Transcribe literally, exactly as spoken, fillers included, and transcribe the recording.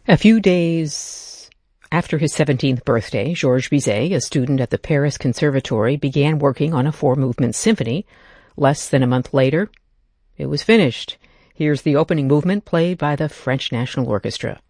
A few days after his seventeenth birthday, Georges Bizet, a student at the Paris Conservatory, began working on a four-movement symphony. Less than a month later, it was finished. Here's the opening movement played by the French National Orchestra.